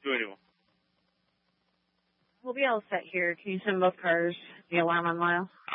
281. We'll be all set here. Can you send both cars the alarm on Lyle?